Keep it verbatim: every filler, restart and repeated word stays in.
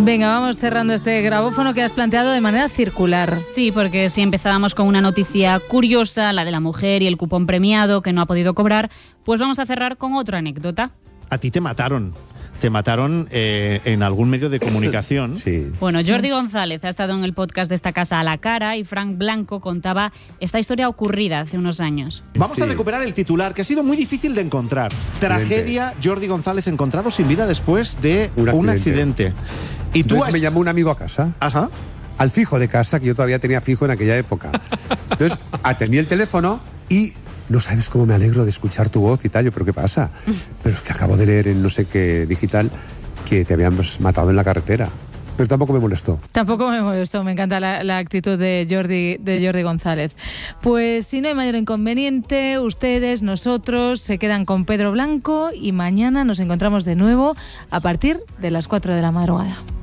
Venga, vamos cerrando este grabófono que has planteado de manera circular. Sí, porque si empezábamos con una noticia curiosa, la de la mujer y el cupón premiado que no ha podido cobrar, pues vamos a cerrar con otra anécdota. A ti te mataron. Te mataron eh, en algún medio de comunicación. Sí. Bueno, Jordi González ha estado en el podcast de Esta Casa a la Cara y Frank Blanco contaba esta historia ocurrida hace unos años. Vamos Sí. a recuperar el titular, que ha sido muy difícil de encontrar. Tragedia, Jordi González encontrado sin vida después de un, Un accidente. accidente. Y tú Entonces has... me llamó un amigo a casa, Ajá. al fijo de casa, que yo todavía tenía fijo en aquella época. Entonces atendí el teléfono y no sabes cómo me alegro de escuchar tu voz y tal. Yo, ¿pero qué pasa? Pero es que acabo de leer en no sé qué digital que te habíamos matado en la carretera. Pero tampoco me molestó. Tampoco me molestó, me encanta la, la actitud de Jordi, de Jordi González. Pues si no hay mayor inconveniente, ustedes, nosotros, se quedan con Pedro Blanco y mañana nos encontramos de nuevo a partir de las cuatro de la madrugada.